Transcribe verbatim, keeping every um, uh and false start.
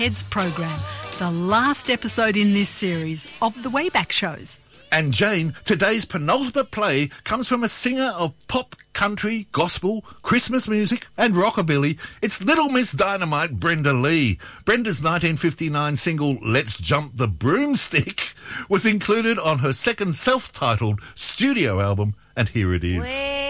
Heads program, the last episode in this series of the Wayback Shows. And Jane, today's penultimate play comes from a singer of pop, country, gospel, Christmas music and rockabilly. It's Little Miss Dynamite, Brenda Lee. Brenda's nineteen fifty-nine single Let's Jump the Broomstick was included on her second self-titled studio album, and here it is.